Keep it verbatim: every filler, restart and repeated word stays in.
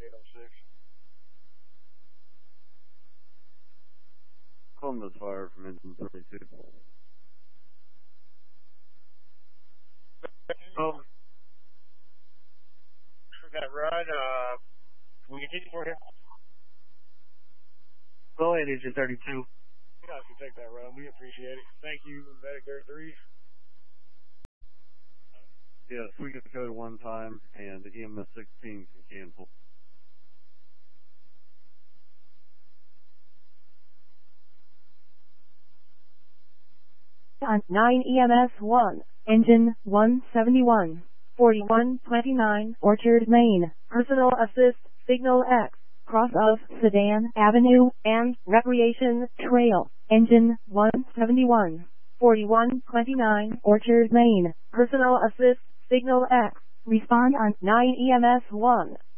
eight oh six. Columbus Fire from engine thirty-two. Oh. That run, uh, can we continue for him? Go ahead, engine thirty-two. You guys can take that run. We appreciate it. Thank you, Medic thirty-three. Yes, we get the code one time, and the E M S sixteen can cancel. On nine E M S one, engine one seventy-one, forty-one twenty-nine, Orchard, Maine, personal assist, signal X, cross of Sedan Avenue and Recreation Trail, engine one seventy-one, forty-one twenty-nine, Orchard, Maine, personal assist, signal X, respond on nine E M S one.